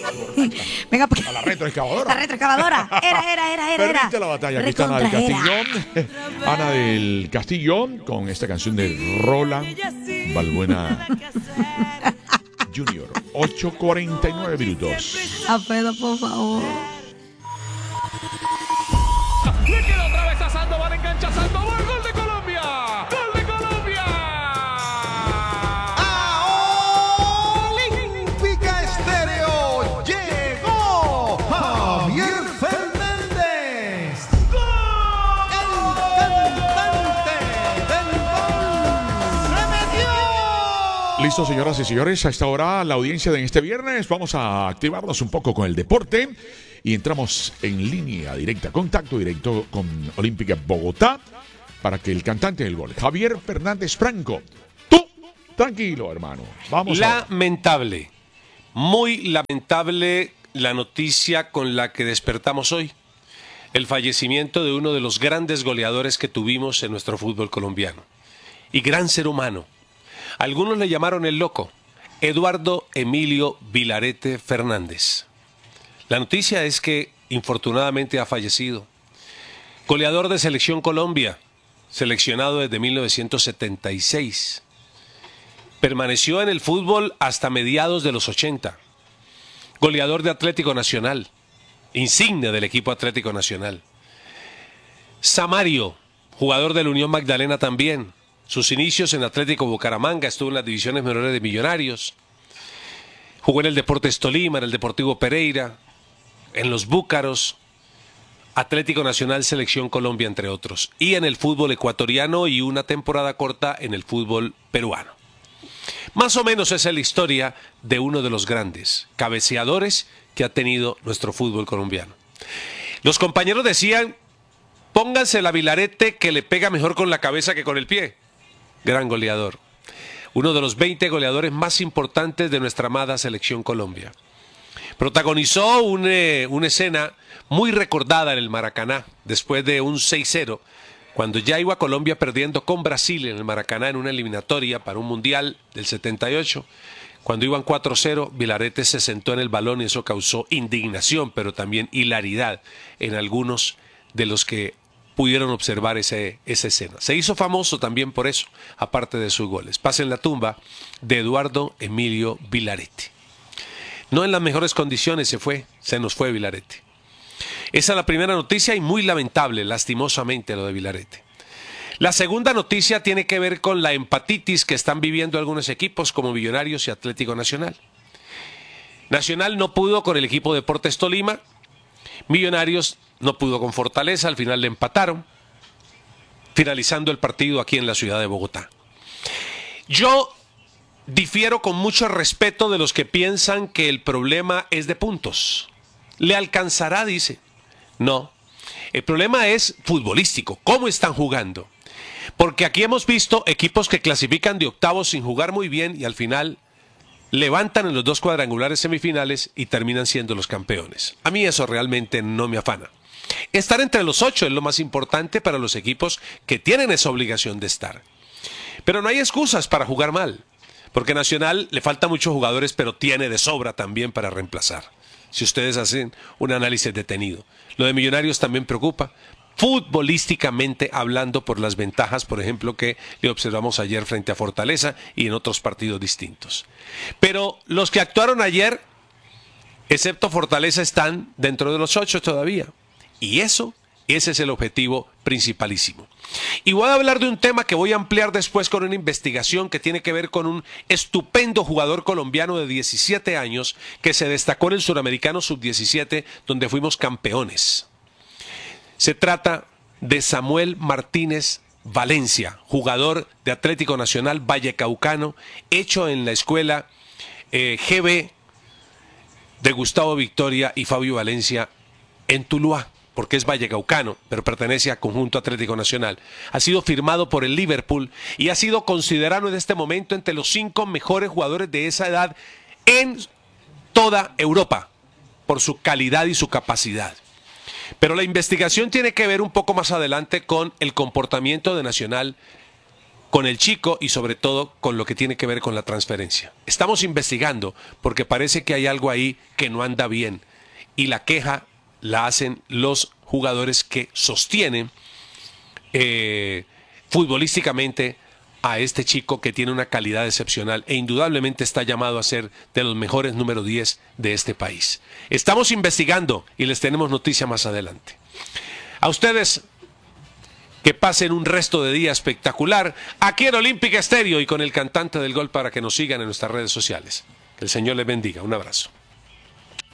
Venga, porque... A la retroexcavadora. La retroexcavadora. Era. Permite la batalla. Aquí está Ana del Castillón. Ana del Castillón con esta canción de Roland Balbuena Junior. 8:49 minutos. A Pedro, por favor. Le queda otra vez a Sandoval, engancha Sandoval, gol de Colombia. ¡Gol de Colombia! Olímpica Estéreo llegó Javier Fernández, el cantante del gol. ¡Se metió! Listo, señoras y señores, a esta hora la audiencia de este viernes vamos a activarnos un poco con el deporte y entramos en línea directa, contacto directo con Olímpica Bogotá para que el cantante del gol, Javier Fernández Franco, tú, tranquilo hermano, vamos Lamentable, muy lamentable la noticia con la que despertamos hoy. El fallecimiento de uno de los grandes goleadores que tuvimos en nuestro fútbol colombiano. Y gran ser humano. Algunos le llamaron el loco, Eduardo Emilio Vilarete Fernández. La noticia es que infortunadamente ha fallecido. Goleador de Selección Colombia, seleccionado desde 1976. Permaneció en el fútbol hasta mediados de los 80. Goleador de Atlético Nacional, insignia del equipo Atlético Nacional. Samario, jugador de la Unión Magdalena también. Sus inicios en Atlético Bucaramanga, estuvo en las divisiones menores de Millonarios. Jugó en el Deportes Tolima, en el Deportivo Pereira, en los Búcaros, Atlético Nacional, Selección Colombia, entre otros. Y en el fútbol ecuatoriano y una temporada corta en el fútbol peruano. Más o menos esa es la historia de uno de los grandes cabeceadores que ha tenido nuestro fútbol colombiano. Los compañeros decían, pónganse la Vilarete que le pega mejor con la cabeza que con el pie. Gran goleador. Uno de los 20 goleadores más importantes de nuestra amada Selección Colombia. Protagonizó una escena muy recordada en el Maracaná, después de un 6-0, cuando ya iba Colombia perdiendo con Brasil en el Maracaná en una eliminatoria para un Mundial del 78. Cuando iban 4-0, Vilarete se sentó en el balón y eso causó indignación, pero también hilaridad en algunos de los que pudieron observar esa escena. Se hizo famoso también por eso, aparte de sus goles. Pasa en la tumba de Eduardo Emilio Vilarete. No en las mejores condiciones se nos fue Vilarete. Esa es la primera noticia y muy lamentable, lastimosamente, lo de Vilarete. La segunda noticia tiene que ver con la empatitis que están viviendo algunos equipos como Millonarios y Atlético Nacional. Nacional no pudo con el equipo Deportes Tolima, Millonarios no pudo con Fortaleza, al final le empataron, finalizando el partido aquí en la ciudad de Bogotá. Yo difiero con mucho respeto de los que piensan que el problema es de puntos. ¿Le alcanzará? Dice. No. El problema es futbolístico. ¿Cómo están jugando? Porque aquí hemos visto equipos que clasifican de octavos sin jugar muy bien y al final levantan en los dos cuadrangulares semifinales y terminan siendo los campeones. A mí eso realmente no me afana. Estar entre los 8 es lo más importante para los equipos que tienen esa obligación de estar. Pero no hay excusas para jugar mal. Porque Nacional le falta muchos jugadores, pero tiene de sobra también para reemplazar. Si ustedes hacen un análisis detenido. Lo de Millonarios también preocupa, futbolísticamente hablando, por las ventajas, por ejemplo, que le observamos ayer frente a Fortaleza y en otros partidos distintos. Pero los que actuaron ayer, excepto Fortaleza, están dentro de los 8 todavía. Y ese es el objetivo principalísimo. Y voy a hablar de un tema que voy a ampliar después con una investigación que tiene que ver con un estupendo jugador colombiano de 17 años que se destacó en el Suramericano Sub-17 donde fuimos campeones. Se trata de Samuel Martínez Valencia, jugador de Atlético Nacional Vallecaucano, hecho en la escuela GB de Gustavo Victoria y Fabio Valencia en Tuluá, porque es vallecaucano, pero pertenece a Conjunto Atlético Nacional. Ha sido firmado por el Liverpool y ha sido considerado en este momento entre los 5 mejores jugadores de esa edad en toda Europa, por su calidad y su capacidad. Pero la investigación tiene que ver un poco más adelante con el comportamiento de Nacional con el chico y sobre todo con lo que tiene que ver con la transferencia. Estamos investigando porque parece que hay algo ahí que no anda bien y la queja la hacen los jugadores que sostienen futbolísticamente a este chico que tiene una calidad excepcional e indudablemente está llamado a ser de los mejores número 10 de este país. Estamos investigando y les tenemos noticia más adelante. A ustedes que pasen un resto de día espectacular aquí en Olímpica Estéreo y con el cantante del gol para que nos sigan en nuestras redes sociales. Que el Señor les bendiga. Un abrazo.